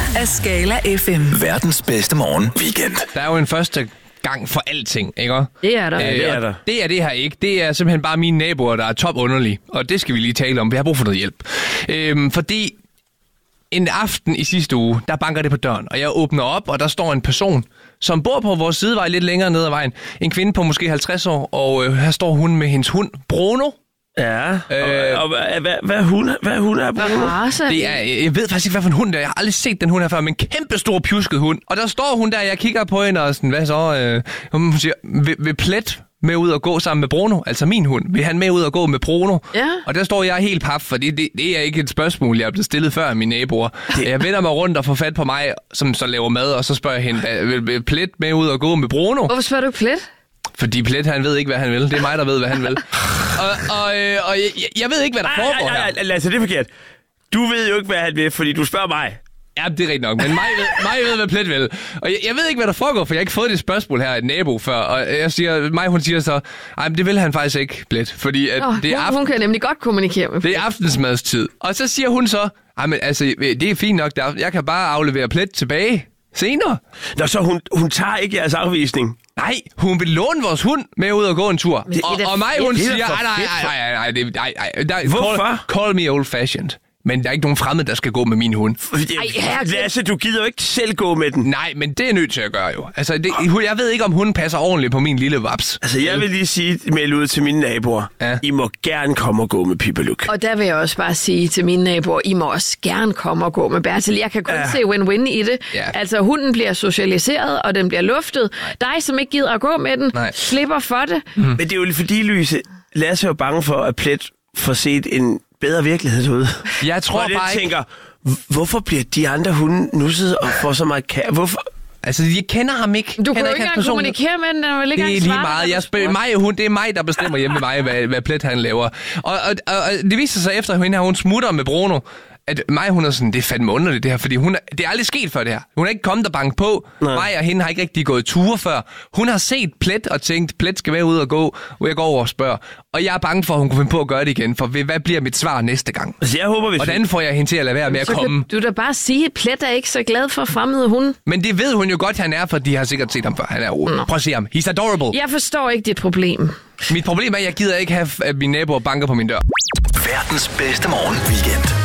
af Skala FM. Verdens bedste morgen weekend. Der er jo en første gang for alting, ikke? Det er der. Det er der. Det er det her ikke. Det er simpelthen bare mine naboer, der er topunderlige. Og det skal vi lige tale om. Vi har brug for noget hjælp. Fordi en aften i sidste uge, der banker det på døren. Og jeg åbner op, og der står en person, som bor på vores sidevej lidt længere ned ad vejen. En kvinde på måske 50 år, og her står hun med hendes hund, Bruno. Ja, og hvad hund er Bruno? Det er, jeg ved faktisk ikke, hvad for en hund det er. Jeg har aldrig set den hund her før, men en kæmpe stor pjusket hund. Og der står hun der, jeg kigger på hende og sådan, hvad så? Hun siger, vil Plet med ud og gå sammen med Bruno? Altså min hund. Vil han med ud og gå med Bruno? Ja. Og der står jeg helt paf, for det er ikke et spørgsmål, jeg er blevet stillet før af mine naboer. Jeg vender mig rundt og får fat på mig, som så laver mad, og så spørger jeg hende, vil Plet med ud og gå med Bruno? Hvorfor spørger du Plet? Fordi Plet, han ved ikke, hvad han vil. Det er mig, der ved, hvad han vil. Og jeg ved ikke, hvad der foregår her. Lasse, det er forkert. Du ved jo ikke, hvad han vil, fordi du spørger mig. Ja, det er rigtigt nok, men mig ved, hvad Plet vil. Og jeg ved ikke, hvad der foregår, for jeg har ikke fået det spørgsmål her af et nabo før. Og hun siger så, det vil han faktisk ikke, Plet. Fordi at det er hun kan nemlig godt kommunikere med Plet. Det er aftensmadstid. Og så siger hun så, det er fint nok, jeg kan bare aflevere Plet tilbage senere. Nå, så hun tager ikke jeres afvisning? Nej, hun vil låne vores hund med ud og gå en tur. Og mig, hun siger, nej. Hvorfor? Call me old fashioned. Men der er ikke nogen fremmed, der skal gå med min hund. Lasse, du gider jo ikke selv gå med den. Nej, men det er nødt til at gøre jo. Altså, jeg ved ikke, om hunden passer ordentligt på min lille vaps. Altså, jeg vil lige sige, melde ud til mine naboer. Ja. I må gerne komme og gå med Pipaluk. Og der vil jeg også bare sige til mine naboer, I må også gerne komme og gå med Bertil. Jeg kan kun se win-win i det. Ja. Altså, hunden bliver socialiseret, og den bliver luftet. Dig, som ikke gider at gå med den, slipper for det. Men det er jo fordi, Louise, Lasse er jo bange for, at Plet får set en bedre virkelighed ud. Jeg tror bare ikke... tænker, hvorfor bliver de andre hunde nusset og får så meget kære? Hvorfor? Altså, de kender ham ikke. Du kan jo ikke engang kommunikere med den, den vil ikke engang svare. Det er lige meget. Det er mig, der bestemmer hjemme med mig, hvad Plet han laver. Og det viser sig efter, at hun smutter med Bruno, at hun er sådan, det er fandme underligt det her, fordi det er aldrig sket før det her. Hun er ikke kommet og banke på. Nej. Mig og hende har ikke rigtig gået ture før. Hun har set Plet og tænkt, Plet skal være ude og gå, og jeg går over og spørger. Og jeg er bange for, at hun kunne finde på at gøre det igen, for hvad bliver mit svar næste gang? Altså, jeg håber, hvordan får jeg hende til at lade være med at komme? Du da bare sige, at Plet er ikke så glad for fremmede hunde. Men det ved hun jo godt, han er, for de har sikkert set ham før. Han er prøv at se ham. He's adorable. Jeg forstår ikke dit problem. Mit problem er, at jeg gider ikke have, at mine naboer banker på min dør. Verdens bedste morgen weekend.